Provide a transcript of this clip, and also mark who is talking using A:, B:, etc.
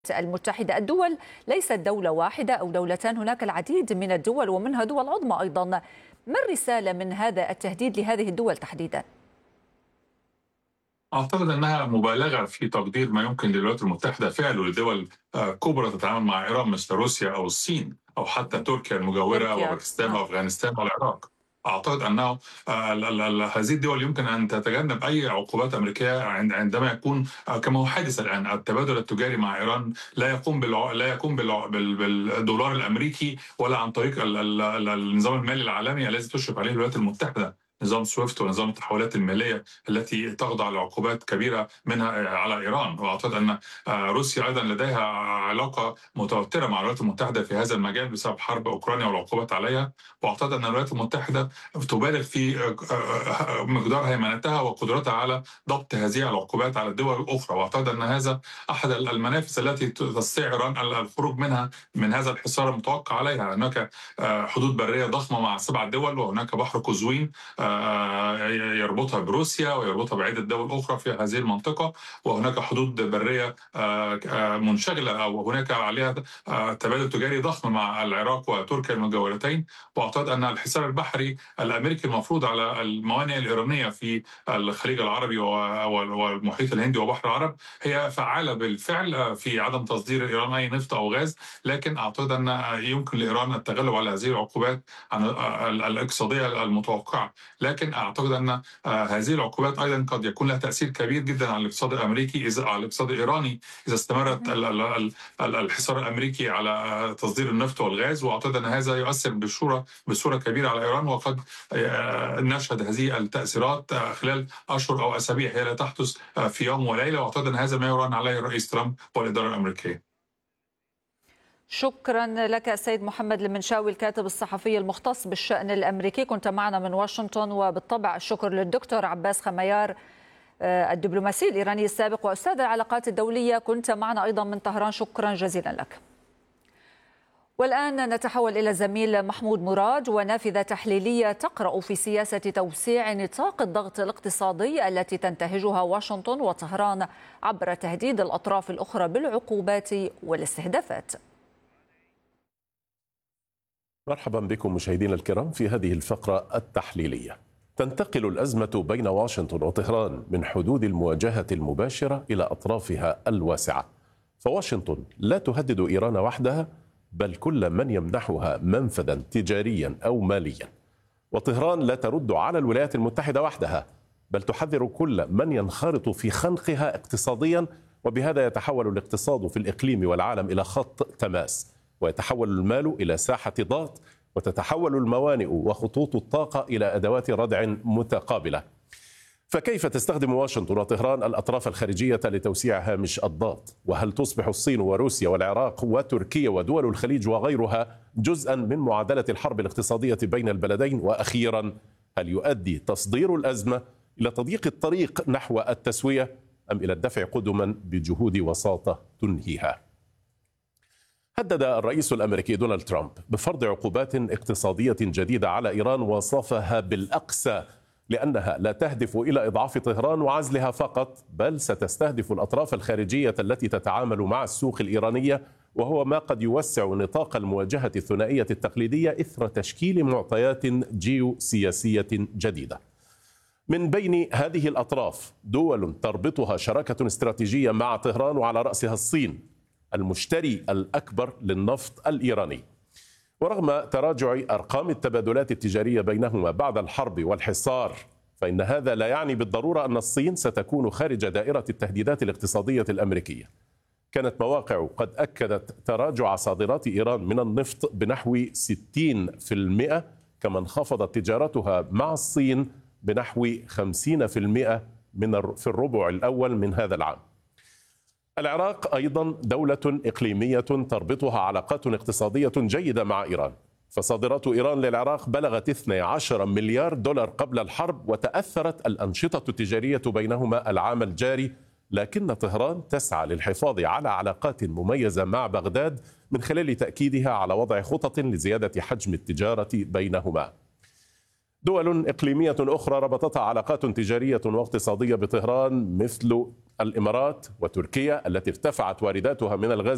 A: المتحدة. الدول ليست دولة واحدة أو دولتان، هناك العديد من الدول ومنها دول عظمى أيضا. ما الرسالة من هذا التهديد لهذه الدول تحديدا؟
B: أعتقد أنها مبالغة في تقدير ما يمكن للولايات المتحدة فعله لدول كبرى تتعامل مع إيران مثل روسيا أو الصين أو حتى تركيا المجاورة
A: تركيا.
B: وباكستان وأفغانستان والعراق. أعتقد أنه هذه الدول يمكن أن تتجنب أي عقوبات أمريكية عندما يكون كما هو حادث الآن. التبادل التجاري مع إيران لا يقوم بالدولار الأمريكي ولا عن طريق النظام المالي العالمي الذي تشرف عليه الولايات المتحدة، نظام سويفت ونظام التحولات المالية التي تخضع لعقوبات كبيرة منها على إيران. وأعتقد أن روسيا أيضا لديها علاقة متوترة مع الولايات المتحدة في هذا المجال بسبب حرب أوكرانيا والعقوبات عليها. وأعتقد أن الولايات المتحدة تبالغ في مقدار هيمنتها وقدرتها على ضبط هذه العقوبات على الدول الأخرى. وأعتقد أن هذا أحد المنافس التي تستطيع إيران الخروج منها من هذا الحصار المتوقع عليها. هناك حدود برية ضخمة مع 7 دول، وهناك بحر قزوين يربطها بروسيا ويربطها بعدة دول أخرى في هذه المنطقة، وهناك حدود برية منشغلة أو هناك عليها تبادل تجاري ضخم مع العراق وتركيا المجاورتين. وأعتقد أن الحصار البحري الأمريكي المفروض على الموانئ الإيرانية في الخليج العربي والمحيط الهندي وبحر العرب هي فعالة بالفعل في عدم تصدير إيران أي نفط أو غاز، لكن أعتقد أن يمكن لإيران التغلب على هذه العقوبات عن الاقتصادية المتوقعة. لكن أعتقد أن هذه العقوبات أيضا قد يكون لها تأثير كبير جدا على الاقتصاد الأمريكي على الاقتصاد الإيراني إذا استمرت الحصار الأمريكي على تصدير النفط والغاز. وأعتقد أن هذا يؤثر بصورة كبيرة على إيران، وقد نشهد هذه التأثيرات خلال أشهر أو أسابيع، هي لا تحدث في يوم وليلة. وأعتقد أن هذا ما يران عليه الرئيس ترامب والإدارة الأمريكية.
A: شكرا لك السيد محمد المنشاوي الكاتب الصحفي المختص بالشأن الأمريكي، كنت معنا من واشنطن. وبالطبع الشكر للدكتور عباس خميار الدبلوماسي الإيراني السابق وأستاذ العلاقات الدولية، كنت معنا أيضا من طهران، شكرا جزيلا لك. والآن نتحول إلى الزميل محمود مراد ونافذة تحليلية تقرأ في سياسة توسيع نطاق الضغط الاقتصادي التي تنتهجها واشنطن وطهران عبر تهديد الأطراف الأخرى بالعقوبات والاستهدافات.
C: مرحبا بكم مشاهدينا الكرام في هذه الفقرة التحليلية. تنتقل الأزمة بين واشنطن وطهران من حدود المواجهة المباشرة إلى أطرافها الواسعة، فواشنطن لا تهدد إيران وحدها بل كل من يمنحها منفذا تجاريا أو ماليا، وطهران لا ترد على الولايات المتحدة وحدها بل تحذر كل من ينخرط في خنقها اقتصاديا، وبهذا يتحول الاقتصاد في الإقليم والعالم إلى خط تماس، ويتحول المال إلى ساحة ضغط، وتتحول الموانئ وخطوط الطاقة إلى أدوات ردع متقابلة. فكيف تستخدم واشنطن وطهران الأطراف الخارجية لتوسيع هامش الضغط؟ وهل تصبح الصين وروسيا والعراق وتركيا ودول الخليج وغيرها جزءا من معادلة الحرب الاقتصادية بين البلدين؟ وأخيرا، هل يؤدي تصدير الأزمة إلى تضييق الطريق نحو التسوية أم إلى الدفع قدما بجهود وساطة تنهيها؟ هدد الرئيس الأمريكي دونالد ترامب بفرض عقوبات اقتصادية جديدة على إيران، وصفها بالأقسى لأنها لا تهدف إلى إضعاف طهران وعزلها فقط، بل ستستهدف الأطراف الخارجية التي تتعامل مع السوق الإيرانية، وهو ما قد يوسع نطاق المواجهة الثنائية التقليدية إثر تشكيل معطيات جيوسياسية جديدة. من بين هذه الأطراف دول تربطها شراكة استراتيجية مع طهران، وعلى رأسها الصين المشتري الأكبر للنفط الإيراني. ورغم تراجع أرقام التبادلات التجارية بينهما بعد الحرب والحصار، فإن هذا لا يعني بالضرورة أن الصين ستكون خارج دائرة التهديدات الاقتصادية الأمريكية. كانت مواقع قد أكدت تراجع صادرات إيران من النفط بنحو 60%، كما انخفضت تجارتها مع الصين بنحو 50% في الربع الأول من هذا العام. العراق أيضا دولة إقليمية تربطها علاقات اقتصادية جيدة مع إيران، فصادرات إيران للعراق بلغت 12 مليار دولار قبل الحرب، وتأثرت الأنشطة التجارية بينهما العام الجاري، لكن طهران تسعى للحفاظ على علاقات مميزة مع بغداد من خلال تأكيدها على وضع خطط لزيادة حجم التجارة بينهما. دول إقليمية أخرى ربطتها علاقات تجارية واقتصادية بطهران مثل الإمارات وتركيا التي ارتفعت وارداتها من الغاز